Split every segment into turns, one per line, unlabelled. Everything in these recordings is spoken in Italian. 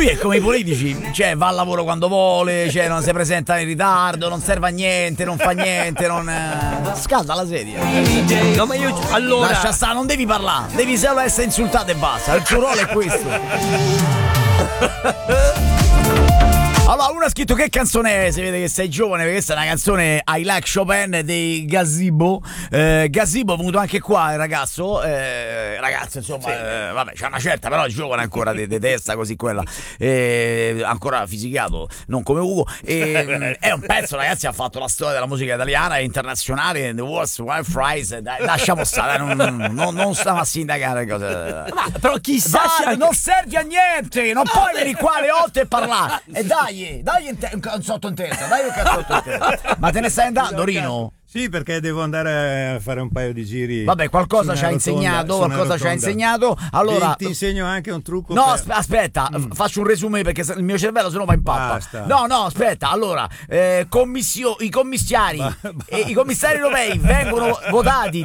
è come i politici, cioè va al lavoro quando vuole, cioè non si presenta in ritardo, non serve a niente, non fa niente, non scalda la sedia.
No, ma io allora
Lascia stare, non devi parlare, devi solo essere insultato e basta. Il tuo ruolo è questo. Allora, uno ha scritto che canzone è, si vede che sei giovane, perché questa è una canzone I Like Chopin dei Gazebo. Gazebo è venuto anche qua, il ragazzo, insomma, sì. Vabbè, c'ha una certa, però è giovane ancora di testa, così quella. Ancora fisicato, non come Ugo. È un pezzo, ragazzi, ha fatto la storia della musica italiana e internazionale, The World's Wild Fries. Lasciamo stare, non stiamo a sindacare cose.
Ma però chissà se
non serve a niente, non puoi venire qua alle 8 e parlare. E dai un sotto in testa, dai un cazzotto in testa. Ma te ne stai andando, Rino?
Sì, perché devo andare a fare un paio di giri.
Vabbè, qualcosa ci ha insegnato, Allora
ti insegno anche un trucco.
No, aspetta, faccio un resume perché il mio cervello se no va in pappa.
Basta.
No, aspetta. Allora, i commissari i commissari europei vengono votati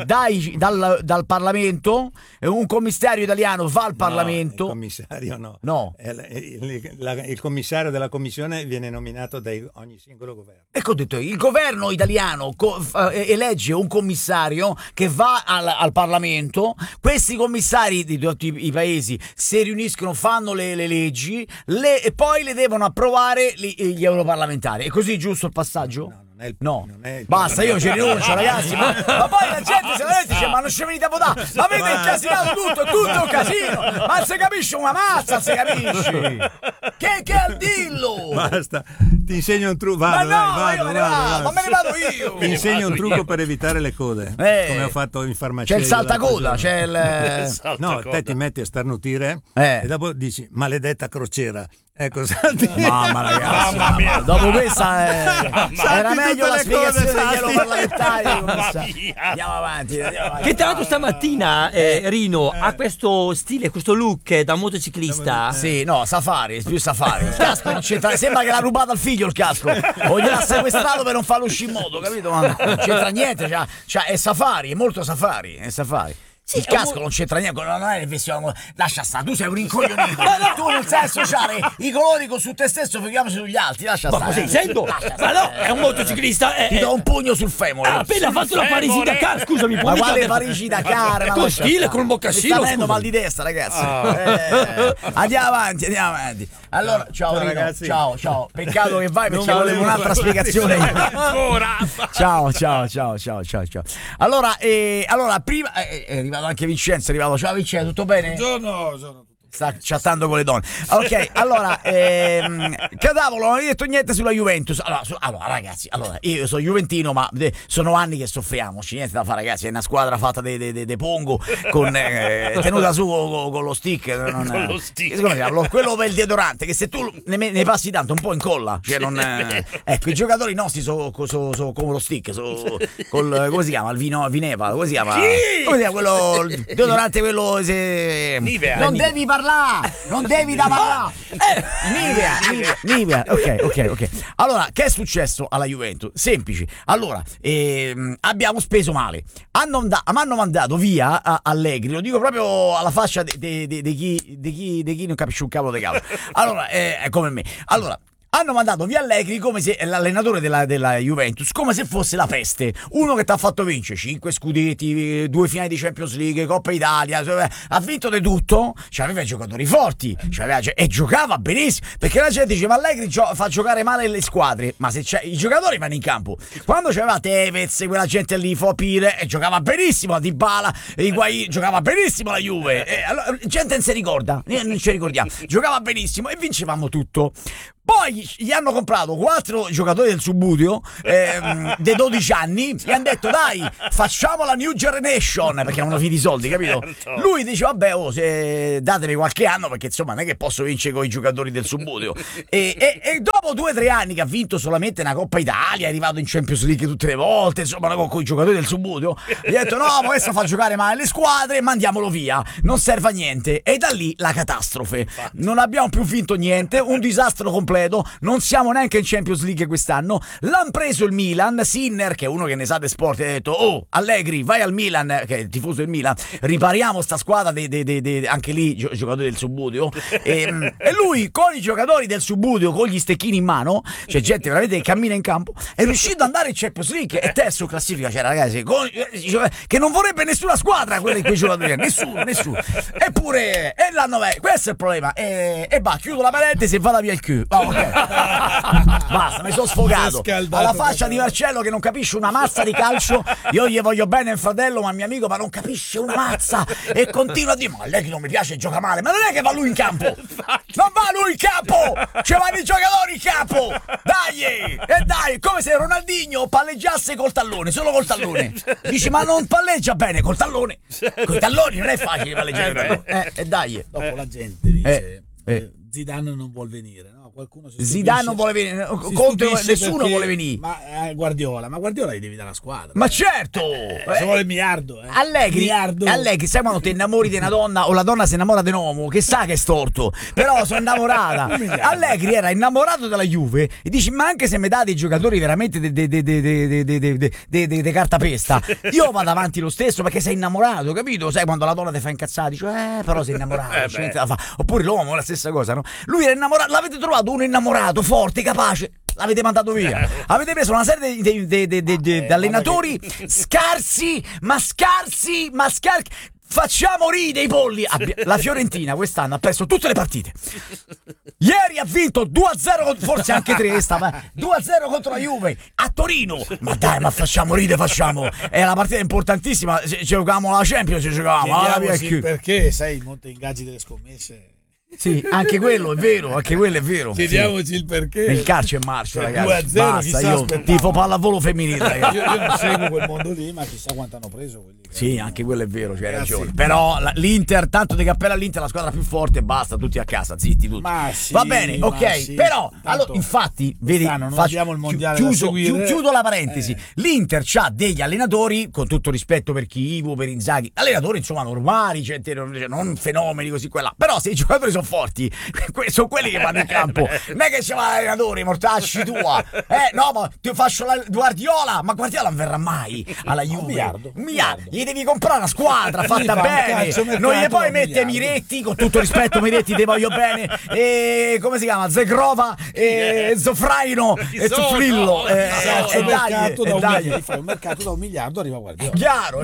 dal Parlamento. Un commissario italiano va al Parlamento.
Il commissario no.
No.
Il commissario della commissione viene nominato da ogni singolo governo.
Ecco, ho detto, il governo italiano elegge un commissario che va al Parlamento. Questi commissari di tutti i paesi si riuniscono, fanno le leggi e poi le devono approvare gli europarlamentari. È così giusto il passaggio? No. Basta, io ci rinuncio, ragazzi. Ma poi la gente se ne dice: ma non ci venite a votare? Ma avete incasinato tutto un casino. Ma non si capisce una mazza, si capisce. Che è il dillo?
Basta, ti insegno un trucco.
Ma me ne vado io.
Ti insegno un trucco per evitare le code. Come ho fatto in farmacia.
C'è il saltacoda, c'è il.
No, te ti metti a starnutire e dopo dici maledetta crociera. Ecco,
mamma ragazzi, mamma mia. Dopo questa era meglio la spiegazione degli europarlamentari. Andiamo avanti.
Che tra l'altro stamattina Rino ha questo stile, questo look da motociclista.
Sì, no, safari, più safari. Il casco non c'entra, sembra che l'ha rubato al figlio il casco. O gliel'ha sequestrato per non farlo uscire in moto, capito? Ma non c'entra niente, è safari, è molto safari, è safari. Sì, il casco non c'entra niente, non è il vestito. Lascia stare, tu sei un rincoglionito. Tu non sai associare i colori con su te stesso, figuriamoci sugli altri. Lascia stare.
Ma così sento? Ma no, è un motociclista.
Ti do un pugno sul femore.
Ha appena fatto la Parigi-Dakar, scusami.
Ma quale Parigi-Dakar?
Con stile, col mocassino.
Sta avendo mal di testa, ragazzi. Andiamo avanti. Allora, ciao ragazzi. Ciao. Peccato che vai perché volevo un'altra spiegazione.
Ancora.
Ciao. Allora, prima è arrivato anche Vincenzo, ciao Vincenzo, tutto bene?
Buongiorno.
Sta chattando con le donne. Ok, allora Cadavolo, non hai detto niente sulla Juventus. Allora ragazzi, io sono juventino, ma sono anni che soffriamoci, niente da fare, ragazzi. È una squadra fatta dei pongo tenuta su con lo stick.
Con lo stick.
Quello per il deodorante, che se tu ne passi tanto un po' incolla. Ecco, i giocatori nostri sono come lo stick, come si chiama? Il Vineva, come si chiama?
Sì!
Come si chiama quello? Il deodorante, quello
Nivea.
Non devi parlare, non devi da parlare. Nivea. Ok. Allora, che è successo alla Juventus? Semplice. Allora, abbiamo speso male. Mi hanno mandato via Allegri. Lo dico proprio alla faccia di chi non capisce un cavolo di cavolo. Allora, è come me. Allora, hanno mandato via Allegri come se l'allenatore della Juventus, come se fosse la peste. Uno che ti ha fatto vincere 5 scudetti, 2 finali di Champions League, Coppa Italia, ha vinto di tutto, aveva i giocatori forti, e giocava benissimo, perché la gente dice ma Allegri fa giocare male le squadre, ma se i giocatori vanno in campo. Quando c'aveva Tevez, quella gente lì, Fopire, giocava benissimo, Dybala, Higuaín, giocava benissimo la Juve, allora, gente non si ricorda, non ci ricordiamo, giocava benissimo e vincevamo tutto. Poi gli hanno comprato 4 giocatori del Subbuteo dei 12 anni, gli hanno detto dai, facciamo la New Generation, perché avevano finito i soldi, capito?
Certo.
Lui dice vabbè, datemi qualche anno, perché insomma non è che posso vincere con i giocatori del Subbuteo. E dopo 2-3 anni che ha vinto solamente una Coppa Italia, è arrivato in Champions League tutte le volte, insomma con i giocatori del Subbuteo, gli ha detto no, ma questo fa giocare male le squadre, mandiamolo via, non serve a niente. E da lì la catastrofe, non abbiamo più vinto niente, un disastro completo. completo, non siamo neanche in Champions League quest'anno. L'han preso il Milan, Sinner, che è uno che ne sa di sport, ha detto: oh Allegri, vai al Milan, che è il tifoso del Milan, ripariamo sta squadra anche lì giocatori del Subbuteo, e lui con i giocatori del Subbuteo con gli stecchini in mano, c'è gente veramente che cammina in campo, è riuscito ad andare in Champions League, e terzo in classifica c'era, ragazzi, che non vorrebbe nessuna squadra quei giocatori, nessuno. Eppure questo è il problema, e va, chiudo la parentesi e vada via il Q. Okay. Basta, mi sono sfogato alla faccia di Marcello che non capisce una mazza di calcio. Io gli voglio bene il fratello, ma mio amico, ma non capisce una mazza, e continua a dire: ma lei che non mi piace gioca male. Ma non è che va lui in campo, non va lui in campo, ci vanno i giocatori in campo, dai, come se Ronaldinho palleggiasse col tallone, solo col tallone. Dici: ma non palleggia bene col tallone, coi talloni non è facile palleggiare, e dai.
Dopo la gente dice Zidane non vuol venire, no? Qualcuno
Zidane non vuole venire, Conte, nessuno vuole venire.
Ma Guardiola gli devi dare la squadra.
Ma certo!
Se vuole il miliardo.
Allegri, sai quando ti innamori di una donna o la donna si innamora di un uomo, che sa che è storto, però sono innamorata. Allegri era innamorato della Juve e dici: ma anche se mi dà dei giocatori veramente de cartapesta, io vado avanti lo stesso perché sei innamorato, capito? Sai quando la donna ti fa incazzare, dici: però sei innamorato, oppure l'uomo la stessa cosa, no? Lui era innamorato, l'avete trovato uno innamorato, forte, capace, l'avete mandato via. Avete preso una serie di allenatori scarsi. Facciamo ridere i polli. La Fiorentina quest'anno ha perso tutte le partite. Ieri ha vinto 2-0, forse anche 3 stava 2-0 contro la Juve a Torino. Ma dai, ma facciamo ridere, facciamo. È una partita importantissima. Giocavamo la Champions,
perché sai il monte ingaggi delle scommesse.
Sì, anche quello è vero,
Chiediamoci il perché.
Il calcio è marcio, ragazzi.
2-0,
basta, io tifo pallavolo femminile, ragazzi.
Io non seguo quel mondo lì, ma chissà quanto hanno preso quelli.
Sì, anche quello è vero, c'hai ragione. Però l'Inter, tanto di cappella all'Inter, la squadra più forte, basta, tutti a casa, zitti tutti. Va bene, ok, però allora, infatti, vedi,
abbiamo il mondiale
chiudo la parentesi. L'Inter c'ha degli allenatori, con tutto rispetto per Chivo, per Inzaghi, allenatori insomma normali, gente, non fenomeni così quella. Però se i giocatori sono forti, sono quelli che vanno in campo. Non è che c'è l'allenatore, mortacci tua. No, ma ti faccio Guardiola, ma Guardiola non verrà mai alla Juve. Un miliardo. Gli devi comprare una squadra fatta bene. Non gli puoi mettere Miretti, con tutto rispetto, Miretti ti voglio bene. E come si chiama? Zegrova, Zofraino e Zuflillo.
Dai, fai un mercato da 1 miliardo, arriva Guardiola.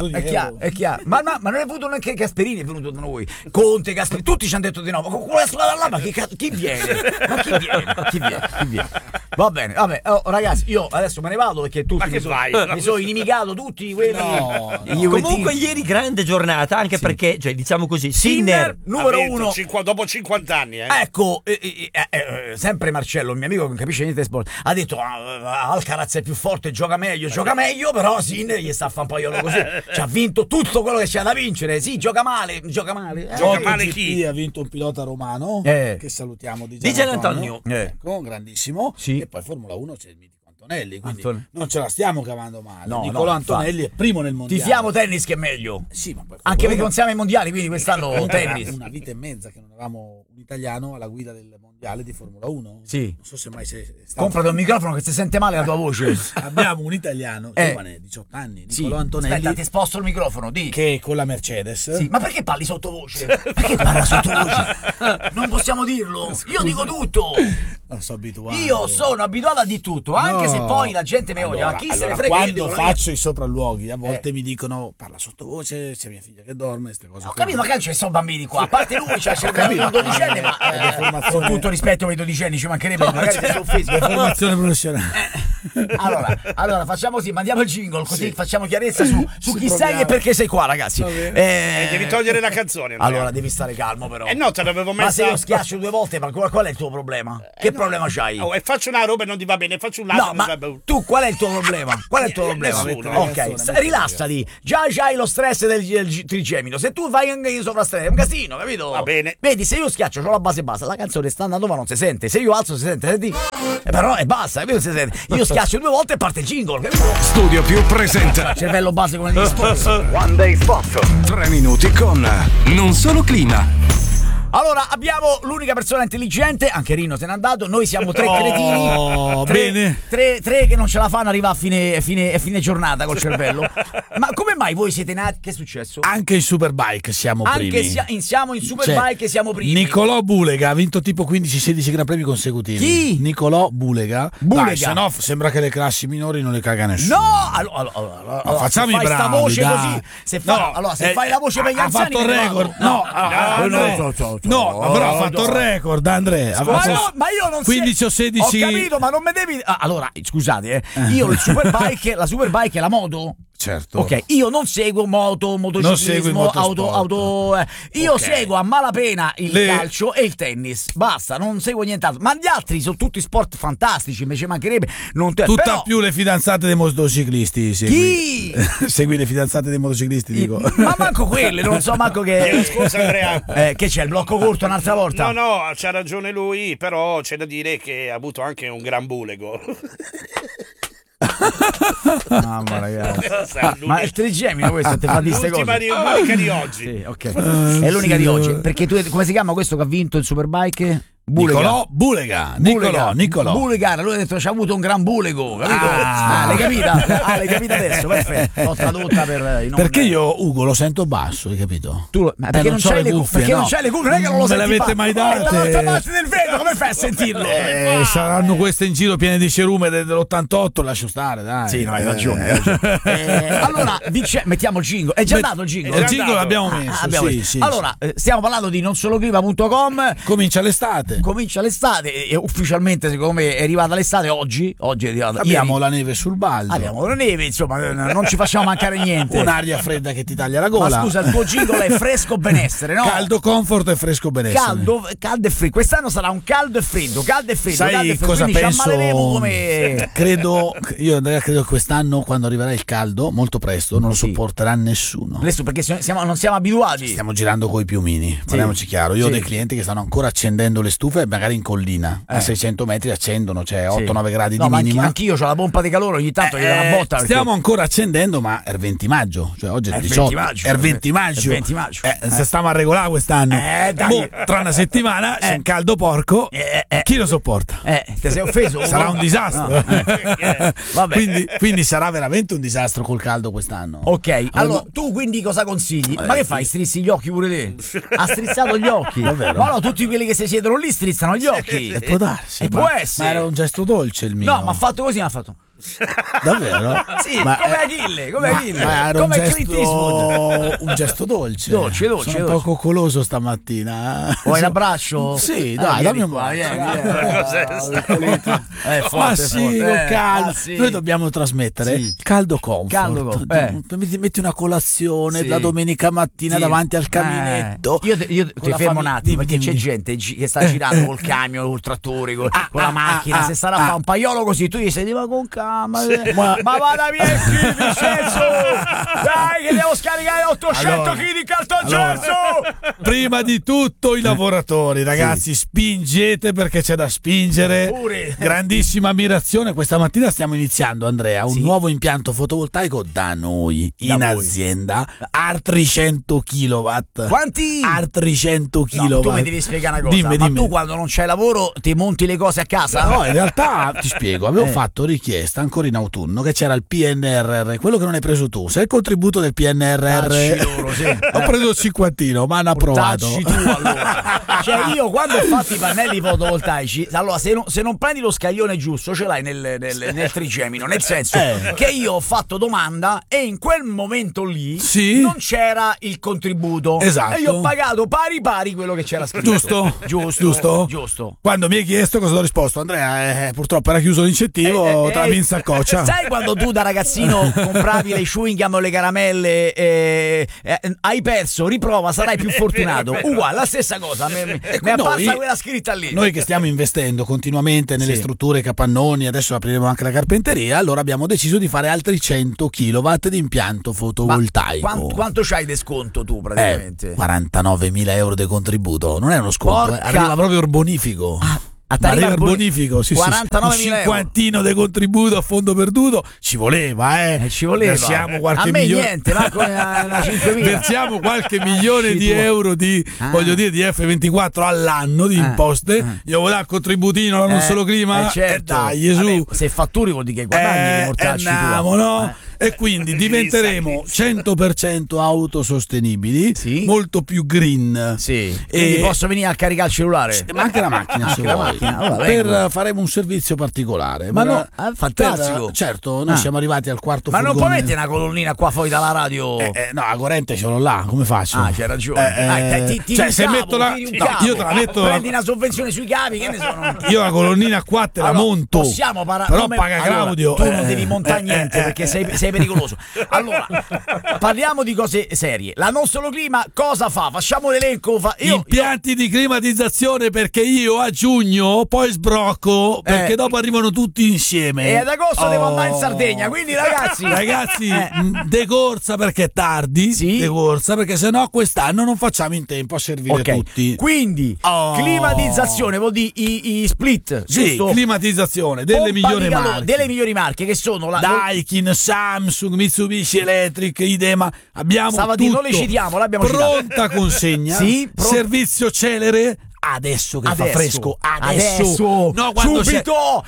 È chiaro. Ma non è avuto neanche Gasperini, è venuto da noi. Conte, Gasperini, tutti ci hanno detto di no. Ma con quella squadra là, ma chi viene? Chi viene? Va bene, vabbè, ragazzi, io adesso me ne vado perché tutti mi sono inimicato tutti quelli.
Comunque ieri grande giornata, anche perché, cioè, diciamo così, Sinner
numero 1
dopo 50 anni.
Ecco, sempre Marcello, il mio amico che non capisce niente di sport, ha detto: Alcaraz è più forte, gioca meglio, però Sinner gli sta a fare un paio così. Ci ha vinto tutto quello che c'è da vincere. Sì, gioca male.
Gioca male chi?
Ha vinto un pilota romano che salutiamo,
Di Gian Antonio.
Ecco, grandissimo.
Sì.
E poi Formula 1 c'è il mitico Antonelli, quindi non ce la stiamo cavando male. Nicolò Antonelli
infatti
è primo nel mondiale.
Tifiamo tennis che è meglio.
Sì, ma poi
anche perché non siamo ai mondiali, quindi quest'anno tennis.
Una vita e mezza che non avevamo un italiano alla guida del mondiale di Formula 1.
Sì.
Non so se mai sei stato.
Comprati un microfono che si sente male la tua voce.
Abbiamo un italiano giovane, 18 anni, Nicolò Antonelli.
Aspetta, ti sposto il microfono, di.
Che con la Mercedes.
Sì, ma perché parli sottovoce? Perché parla sottovoce? Non possiamo dirlo. Io dico tutto.
Non sono abituato.
Io sono abituato a di tutto, anche se poi la gente mi odia. Chi se ne frega?
Quando faccio i sopralluoghi, a volte mi dicono: parla sottovoce, c'è mia figlia che dorme, queste cose.
Ho capito, ma che ci sono bambini qua. A parte lui, c'è un dodicenne, ma con tutto rispetto per i dodicenni ci mancherebbe, magari sono offesi.
Formazione professionale.
Allora facciamo così, mandiamo il jingle, così facciamo chiarezza su chi sei e perché sei qua, ragazzi.
Devi togliere la canzone.
Allora devi stare calmo, però.
No, te l'avevo messa.
Ma se io schiaccio 2 volte, ma qual è il tuo problema? Che problema c'hai?
E faccio una roba e non ti va bene, faccio un lato.
No, ma tu qual è il tuo problema? Qual è il tuo problema?
Nessuno.
Ok, rilassati. Già c'hai lo stress del trigemino. Se tu vai anche in sovrastress è un casino, capito?
Va bene.
Vedi, se io schiaccio, c'ho la base bassa, la canzone sta andando ma non si sente. Se io alzo si sente, senti? Però è bassa, capito? Si sente. Io schiaccio 2 volte e parte il jingle, capito?
Studio Più presenta
Cervello base come gli sposi.
One Day Spot. 3 minuti con Non solo clima,
Allora, abbiamo l'unica persona intelligente, anche Rino se n'è andato, noi siamo tre cretini.
Bene.
Tre che non ce la fanno arrivare a fine giornata col cervello. Ma come mai voi siete nati? Che è successo?
Anche in Superbike siamo primi.
Siamo in Superbike e siamo primi.
Nicolò Bulega ha vinto tipo 15-16 Gran Premi consecutivi.
Chi?
Nicolò Bulega.
Bulega.
Dai, se no sembra che le classi minori non le caga nessuno.
No! Allora,
facciamo
se
i
fai sta
bravi,
voce
dai.
così, se fai la voce per gli
ha
anziani
fatto il record. No, però ha fatto il record, Andrea.
Ma io non
15 o 16.
Ho capito, ma non mi devi. Allora, scusate, io la Superbike è la moto.
Certo.
Ok, io non seguo motociclismo, auto. Io seguo a malapena il calcio e il tennis. Basta, non seguo nient'altro. Ma gli altri sono tutti sport fantastici, invece mancherebbe.
Tutta più le fidanzate dei motociclisti.
Chi?
Segui le fidanzate dei motociclisti, dico.
Ma manco quelle, non so manco che.
Scusa Andrea.
Che c'è il blocco corto un'altra volta?
No, c'ha ragione lui, però c'è da dire che ha avuto anche un gran bulego.
Mamma ragazzi. Ma è il trigemino questo, te fa di ste cose.
L'unica di oggi.
Sì, ok. È l'unica di oggi. Perché tu, come si chiama questo che ha vinto il Superbike?
Nicolò Bulega.
Bulega, lui ha detto c'ha avuto un gran bulego, capito? L'hai capita? L'hai capita adesso? Perfetto. L'ho tradotta per
perché io Ugo lo sento basso, hai capito?
Ma perché non c'hai le cuffie? Perché non c'hai le cuffie? Non è che non lo senti.
Me le avete mai date?
Dall'altra parte del vetro, come fai a sentirlo?
Saranno queste in giro piene di cerume dell'88, lascio stare, dai.
Sì, no, hai ragione. Allora, mettiamo il jingle. È già dato il jingle?
Il jingle l'abbiamo messo. Sì.
Allora, stiamo parlando di nonsoloclipa.com.
Comincia l'estate.
E ufficialmente secondo me è arrivata l'estate oggi è arrivata.
Abbiamo la neve sul baldo.
Abbiamo la neve, insomma, non ci facciamo mancare niente.
Un'aria fredda che ti taglia la gola.
Ma scusa, il tuo jingle è fresco benessere, no?
Caldo comfort e fresco benessere.
Caldo e freddo. Quest'anno sarà un caldo e freddo.
Sai cosa penso?
Come...
Credo che quest'anno, quando arriverà il caldo, molto presto, non lo sopporterà nessuno.
Adesso perché non siamo abituati.
Stiamo girando coi piumini, parliamoci chiaro. Io ho dei clienti che stanno ancora accendendo le stufe, magari in collina, a 600 metri accendono, cioè 8-9 gradi di minima.
Anch'io ho la pompa di calore, ogni tanto gli do una botta.
Stiamo ancora accendendo, ma è il 20 maggio, cioè oggi è il 18. È il 20 maggio. Se stiamo a regolare quest'anno. Tra una settimana c'è un caldo porco. Chi lo sopporta?
Ti sei offeso?
Sarà un disastro. Quindi sarà veramente un disastro col caldo quest'anno.
Ok, allora tu quindi cosa consigli? Ma che fai? Strizzi gli occhi pure te? Ha strizzato gli occhi?
Davvero?
Ma no, tutti quelli che si siedono lì strizzano gli occhi.
Può darsi.
Può essere.
Ma era un gesto dolce il mio.
No, ma ha fatto così, mi ha fatto.
Davvero?
Sì, come Achille,
ma era
come Clint Eastwood.
Un gesto dolce.
Dolce.
Sono un po' coccoloso stamattina.
Vuoi un abbraccio?
Sì, dai, dammi un ma sì, caldo. Noi dobbiamo trasmettere caldo comfort. Metti una colazione la domenica mattina davanti al caminetto.
Io ti fermo un attimo perché c'è gente che sta girando col camion, col trattore, con la macchina. Se sarà a fare un paiolo così, tu gli stai ma con calma. Ma vada via il Vincenzo! Dai, che devo scaricare 800 kg di cartongesso!
Prima di tutto i lavoratori, ragazzi, spingete perché c'è da spingere. Grandissima ammirazione. Questa mattina stiamo iniziando, Andrea, un nuovo impianto fotovoltaico da noi in azienda. Altri 100 kW.
Quanti?
Altri 100 kW.
No, tu mi devi spiegare una cosa. Ma tu quando non c'hai lavoro ti monti le cose a casa?
No, in realtà ti spiego, avevo fatto richiesta ancora in autunno che c'era il PNRR, quello che non hai preso tu, sai il contributo del PNRR? Ho preso il cinquantino, ma hanno approvato.
Tu, allora. Cioè io quando ho fatto i pannelli fotovoltaici, allora se non prendi lo scaglione giusto ce l'hai nel trigemino, nel senso che io ho fatto domanda e in quel momento lì non c'era il contributo.
Esatto.
E io ho pagato pari quello che c'era scritto. Giusto.
Quando mi hai chiesto cosa ho risposto, Andrea, purtroppo era chiuso l'incentivo tra Vinza e Coccia.
Sai quando tu da ragazzino compravi le chewing gum o le caramelle, hai perso, riprova, sarai più fortunato. Uguale, la stessa cosa. Mi è apparsa quella scritta lì.
Noi che stiamo investendo continuamente nelle strutture capannoni, adesso apriremo anche la carpenteria, allora abbiamo deciso di fare altri 100 kW di impianto fotovoltaico.
Quanto c'hai di sconto tu praticamente?
49.000 euro di contributo, non è uno sconto, arriva proprio il bonifico.
tariffa
il bonifico, sì,
49.000
un cinquantino di contributo a fondo perduto ci voleva,
ci voleva.
Versiamo qualche
a me
milione.
niente, ma con una 5.000.
Versiamo qualche milione di euro di F24 all'anno di imposte. Io voglio dare il contributino alla Non Solo Clima.
Certo.
Dai, su.
Vabbè, se fatturi vuol dire che guadagni di mortacci
andiamo, no? E quindi diventeremo 100% autosostenibili, molto più green.
Sì. Quindi posso venire a caricare il cellulare?
Ma anche la macchina, se vuoi. Allora, faremo un servizio particolare.
Ma no, fantastico.
Certo, noi siamo arrivati al quarto
ma
furgone.
non puoi mettere una colonnina qua fuori dalla radio?
No, la corrente ce l'ho là, come faccio?
C'hai ragione.
Cioè, se metto io te la metto.
Prendi una sovvenzione sui cavi, che ne sono?
Io la colonnina qua te la monto.
Possiamo
però paga Claudio.
Tu non devi montare niente perché sei pericoloso. Allora, parliamo di cose serie. La Non Solo Clima cosa fa? Facciamo l'elenco.
Impianti di climatizzazione, perché io a giugno poi sbrocco, perché dopo arrivano tutti insieme.
E ad agosto devo andare in Sardegna, quindi
ragazzi, decorsa perché è tardi, decorsa perché sennò quest'anno non facciamo in tempo a servire tutti.
Quindi climatizzazione vuol dire i split, giusto?
Climatizzazione delle
migliori marche che sono la
Daikin, Samsung, Mitsubishi Electric, Idema. Abbiamo tutto.
Non le citiamo, l'abbiamo
pronta consegna, servizio celere. Adesso che fa fresco, adesso.
No, quando subito,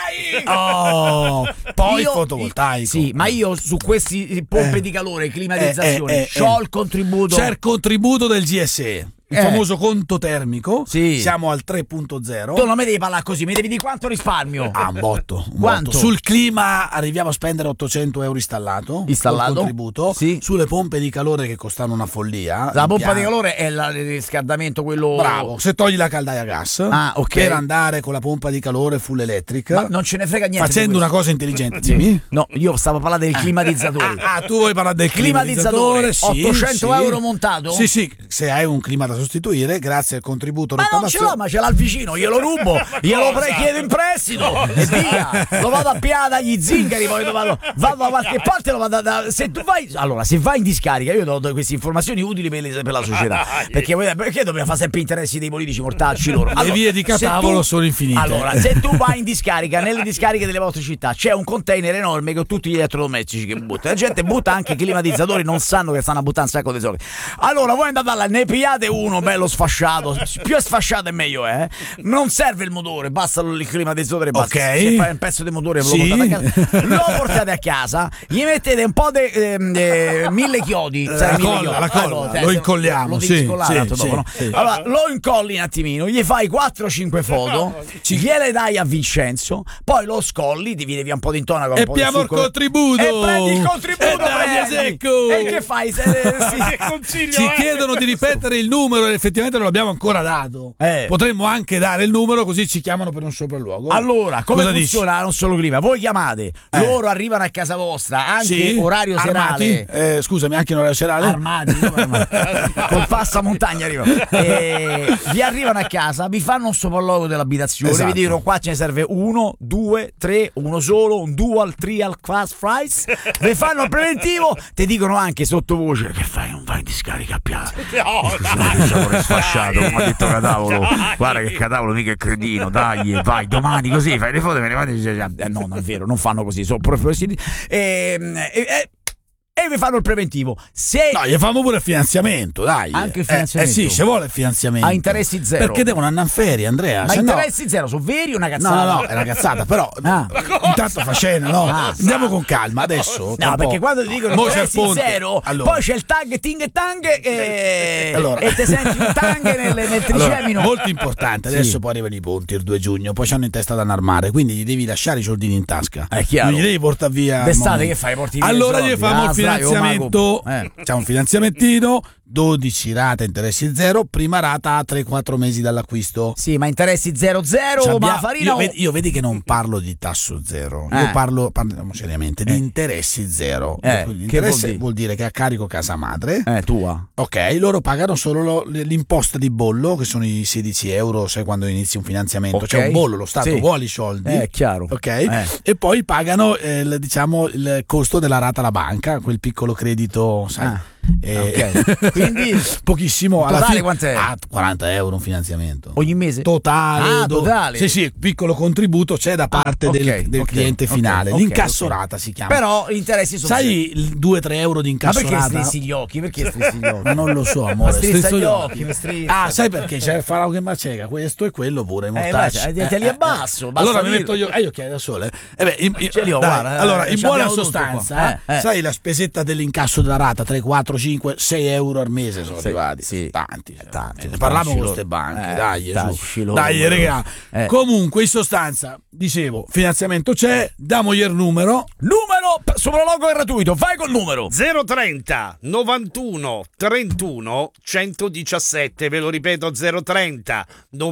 dai!
Poi fotovoltaico.
Sì, ma io su questi pompe di calore, climatizzazione, c'ho il contributo.
C'è il contributo del GSE. Il famoso conto termico, siamo al 3.0.
Tu non mi devi parlare così, mi devi dire quanto risparmio.
Un botto.
Quanto?
Sul clima arriviamo a spendere 800 euro installato. Contributo. Sulle pompe di calore che costano una follia.
La pompa di calore è il riscaldamento, quello.
Bravo, se togli la caldaia a gas per andare con la pompa di calore full electric.
Ma non ce ne frega niente.
Facendo una cosa intelligente.
No, io stavo parlando del climatizzatore.
Tu vuoi parlare del climatizzatore?
800 euro montato?
Sì, se hai un clima da sostituire, grazie al contributo
ma non ce l'ho, ma ce l'ha il vicino, glielo rubo, glielo chiedo in prestito e via, lo vado a piare dagli zingari, poi vado da qualche parte, lo vado se tu vai, allora se vai in discarica, io do queste informazioni utili per la società, perché dobbiamo fare sempre interessi dei politici mortacci loro.
Le vie di Catavolo sono infinite.
Allora, se tu vai in discarica, nelle discariche delle vostre città c'è un container enorme con tutti gli elettrodomestici che butta, la gente butta anche i climatizzatori, non sanno che stanno a buttare un sacco di soldi. Allora voi andate là, ne pigliate uno bello sfasciato, più è sfasciato e meglio è. Non serve il motore, basta il climatizzatore, basta. Se fai un pezzo di motore lo portate a casa, gli mettete un po' di 1000 chiodi,
la colla, lo incolliamo,
allora lo incolli un attimino, gli fai 4-5 foto, gliele dai a Vincenzo, poi lo scolli, ti viene via un po' di intonaco,
e abbiamo il contributo,
e prendi il contributo,
secco.
E che fai?
Ci chiedono di ripetere il numero, effettivamente non l'abbiamo ancora dato. Potremmo anche dare il numero, così ci chiamano per un sopralluogo.
Allora, come funziona Non Solo Clima? Voi chiamate, loro arrivano a casa vostra, anche orario serale.
Scusami, anche in orario serale.
Armati, col passamontagna arrivano. Vi arrivano a casa, vi fanno un sopralluogo dell'abitazione, vi dicono qua ce ne serve 1, 2, 3, uno solo, un dual, trial, class fries. Vi fanno il preventivo, ti dicono anche sottovoce che fai, non vai in discarica a piano. Sfasciato, come ha detto Catavolo. Guarda che Catavolo mica è cretino, dai, vai domani così, fai le foto, me ne mandi. No, non è vero, non fanno così, sono professionisti. E vi fanno il preventivo.
No, gli fanno pure il finanziamento, dai.
Anche il finanziamento.
Sì, ci vuole il finanziamento.
A interessi zero.
Perché devono andare in ferie, Andrea.
Ma interessi zero, sono veri o una cazzata?
No, è una cazzata, però intanto fa scena, no? Andiamo con calma adesso.
No, perché quando ti dicono interessi zero, poi c'è il tag ting e tang e ti senti un tang nel tricemino.
Molto importante, adesso poi arrivano i ponti il 2 giugno, poi ci hanno in testa da andare al mare, quindi gli devi lasciare i soldini in tasca.
È chiaro.
Non gli devi portare via.
D'estate che fai? Porti
allora gli famo il finanziamento, c'è un finanziamentino, 12 rate interessi zero, prima rata a 3-4 mesi dall'acquisto.
Sì, ma interessi 0-0, ma farina
io vedi che non parlo di tasso zero, io parliamo seriamente di interessi zero. Interesse vuol dire che a carico casa madre
tua.
Ok, loro pagano solo l'imposta di bollo, che sono i 16 euro, sai, quando inizi un finanziamento, c'è un bollo, lo Stato vuole i soldi.
È chiaro.
Ok? E poi pagano il costo della rata alla banca, quel piccolo credito, sai.
Quindi
pochissimo. Alla
totale
fine,
quant'è?
40 euro un finanziamento
ogni mese?
totale.
Totale.
Sì, piccolo contributo c'è da parte del cliente finale. L'incassorata si chiama.
Però gli interessi sono
sai il 2-3 euro di incassorata?
Ma perché strissi gli occhi?
Ma non lo so, amore.
Ma strizza gli occhi.
Sai perché c'è il farò che macega questo e quello pure
te li abbasso.
Allora mi metto io occhiali da sole.
Ce li ho, guarda.
Allora, in buona sostanza, sai la spesetta dell'incasso della rata 3, 4, 5, 6 euro al mese sono arrivati.
Sì.
Tanti. Ne parliamo con queste banche. Dai, raga. Comunque, in sostanza, dicevo, finanziamento c'è, damogli il numero.
Sopralogo è gratuito, vai col numero
030 91 31 117, ve lo ripeto, 030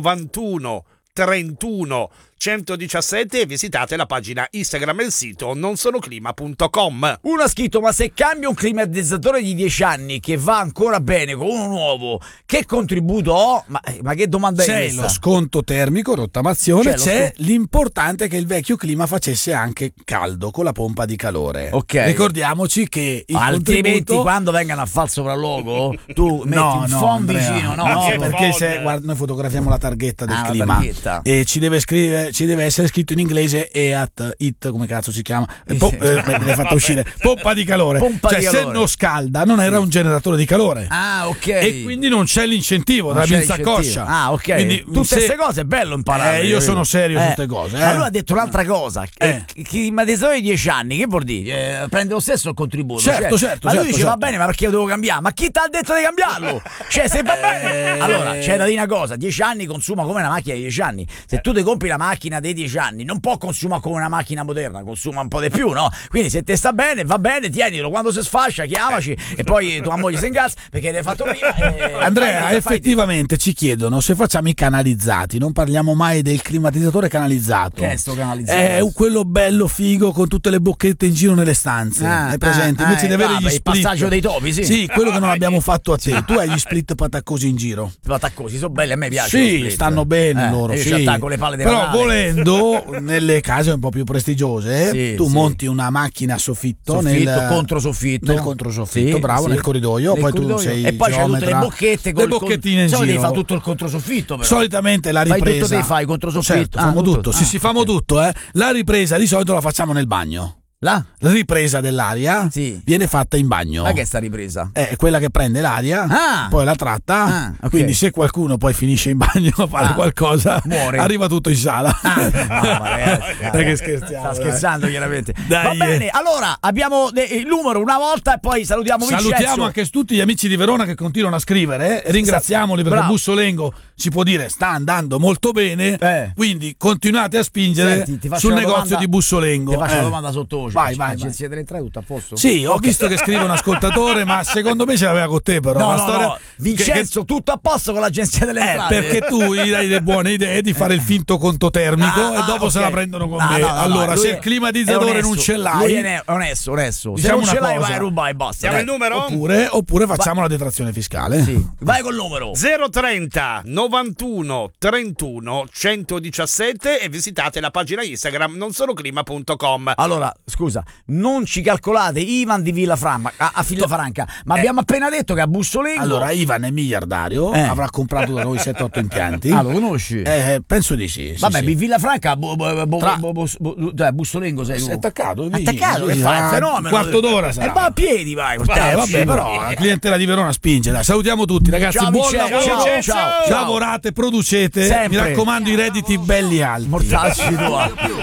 91 31 117 e visitate la pagina Instagram e il sito nonsonoclima.com.
Uno ha scritto: ma se cambio un climatizzatore di 10 anni che va ancora bene con uno nuovo, che contributo ho? Ma che domanda è
c'è
questa?
Lo sconto termico, rottamazione, c'è l'importante che il vecchio clima facesse anche caldo con la pompa di calore. Ricordiamoci che il
altrimenti quando vengano a fare il sopralluogo tu metti un phon vicino.
No, perché guarda, noi fotografiamo la targhetta del clima e ci deve essere scritto in inglese EAT, come cazzo si chiama? Me l'hai fatta uscire. Pompa di calore. Se non scalda non era un generatore di calore. E quindi non c'è l'incentivo della binsacoscia.
Quindi tutte queste cose è bello imparare.
Io sono serio su queste cose.
Allora ha detto un'altra cosa. Climatizzatore di 10 anni, che vuol dire? Prende lo stesso il contributo.
Certo.
Ma lui dice va bene, ma perché io devo cambiare? Ma chi ti ha detto di cambiarlo? Se va bene. Allora c'è da dire una cosa: 10 anni consuma come una macchina di 10 anni. Se tu ti compri la macchina dei 10 anni non può consumare come una macchina moderna, consuma un po' di più, no? Quindi se te sta bene, va bene, tienilo, quando si sfascia chiamaci e poi tua moglie si ingazza perché l'hai fatto prima.
Andrea, effettivamente ci chiedono se facciamo i canalizzati, non parliamo mai del climatizzatore canalizzato.
Che è sto canalizzato?
È quello bello figo con tutte le bocchette in giro nelle stanze, è presente? Invece di avere gli split,
il passaggio dei topi,
sì, quello che non abbiamo fatto a te. Tu hai gli split pataccosi in giro.
Pataccosi sono belli, a me piace.
Sì, stanno bene loro,
io ci attacco le palle di
però
Natale.
Volendo, nelle case un po' più prestigiose, tu monti una macchina a soffitto nel controsoffitto, bravo, nel corridoio, poi tu sei
e poi c'hai tutte le bocchette con
le bocchettine in giro.
Devi fare tutto il controsoffitto, però.
Solitamente la ripresa
fai tutto, devi fare il controsoffitto.
Certo, famo tutto. Famo tutto, La ripresa di solito la facciamo nel bagno. La ripresa dell'aria viene fatta in bagno.
Ma che è sta ripresa?
È quella che prende l'aria, poi la tratta. Quindi se qualcuno poi finisce in bagno a fare qualcosa, muore. Arriva tutto in sala. Perché scherziamo?
Sta scherzando chiaramente.
Dai.
Va bene, allora abbiamo il numero una volta e poi salutiamo Vincenzo.
Salutiamo anche tutti gli amici di Verona che continuano a scrivere. Ringraziamoli perché Bussolengo ci può dire sta andando molto bene. Quindi continuate a spingere sul negozio di Bussolengo.
Ti faccio una domanda sottovoce.
Vai.
Agenzia delle 3, tutto a posto?
Sì, ho visto che scrive un ascoltatore, ma secondo me ce l'aveva con te, però.
No. Vincenzo, tutto a posto con l'agenzia delle entrate.
Perché tu gli dai le buone idee di fare il finto conto termico e dopo se la prendono con me. Allora, se il climatizzatore non ce l'hai,
lui è onesto.
Diciamo
se non ce l'hai,
cosa.
vai a rubare e basta.
Diamo il numero?
Oppure facciamo la detrazione fiscale.
Sì. Vai col numero
030 91 31 117 e visitate la pagina Instagram nonsonoclima.com.
Allora, scusa, non ci calcolate Ivan di Villafranca a Villafranca, ma abbiamo appena detto che a Bussolengo.
Allora, Ivan è miliardario, avrà comprato da noi 7-8 impianti.
Lo conosci?
Penso di sì.
Vabbè, Villafranca Bussolengo sei tu.
È attaccato,
che fai? Un fenomeno.
Quarto d'ora sarà.
E va a piedi, vai.
Vabbè, però la clientela di Verona spinge. Dai, salutiamo tutti, ragazzi.
Ciao,
buon lavoro.
Ciao.
Lavorate, producete.
Sempre.
Mi raccomando, i redditi belli alti.
Mortacci tua.